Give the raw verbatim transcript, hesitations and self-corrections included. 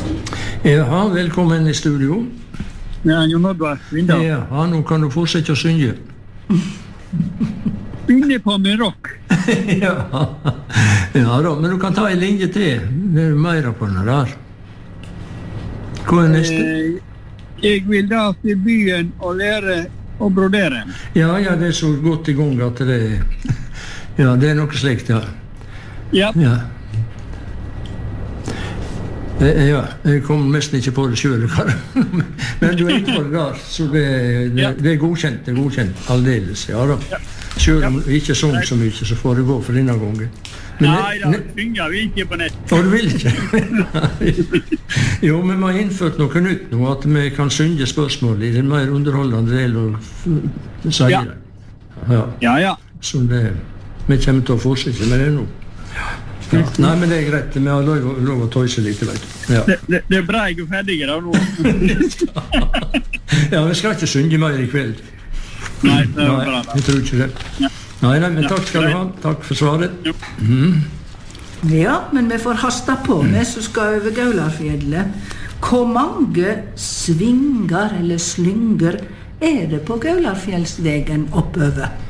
Ja, velkommen i studio. Ja, Jon Oddvar, Vindal. Ja, nå kan du fortsette å synge. Begynner på med rock. ja. ja da, men du kan ta en linje til. Det er mer på den der. Hva er neste? Eh, jeg vil da til byen og lære å brodere. Ja, ja, det er så godt i gang at det er... Ja, det er noe slikt, ja. Ja. Ja. Ja, jeg kom nesten ikke på det selv, men du er ikke på det der, så det, det, Ja. det er godkjent, det er godkjent, aldeles, ja da. Ja. Selv om vi ikke sånn så mye, så får det gå for denne gangen. Men Nei da, ne- synger vi ikke på nett. Å, du vil ikke? jo, men vi har innført noe nytt nå, at vi kan synge spørsmål i den mer underholdende del og f- si Ja. det. Ja, Ja, ja. så det, vi kommer til å fortsette med det nå. Ja. Nei, men det er greit, vi har lov, lov å tøyse litt, vet du. Ja. Det, det, det er bra jeg er ferdig da nå. ja, vi skal ikke synge mer i kveld. Nei, det var bra Nei, da. jeg tror ikke det. Ja. Nei, nei, men takk skal du ha. Takk for svaret. Jo. Ja, men vi får hasta på med som skal over Gaularfjellet. Hvor mange svinger eller slynger er det på Gaularfjellsvegen oppover?